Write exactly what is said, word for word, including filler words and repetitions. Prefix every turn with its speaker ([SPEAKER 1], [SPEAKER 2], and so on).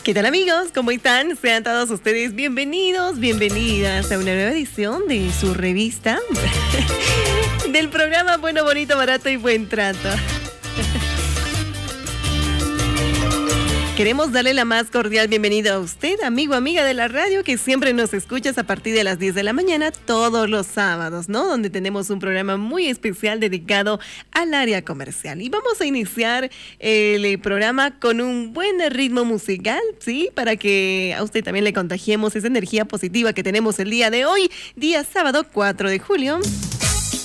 [SPEAKER 1] ¿Qué tal, amigos? ¿Cómo están? Sean todos ustedes bienvenidos, bienvenidas a una nueva edición de su revista del programa Bueno, Bonito, Barato y Buen Trato. Queremos darle la más cordial bienvenida a usted, amigo, amiga de la radio, que siempre nos escuchas a partir de las diez de la mañana todos los sábados, ¿no? Donde tenemos un programa muy especial dedicado al área comercial. Y vamos a iniciar el programa con un buen ritmo musical, ¿sí? Para que a usted también le contagiemos esa energía positiva que tenemos el día de hoy, día sábado cuatro de julio.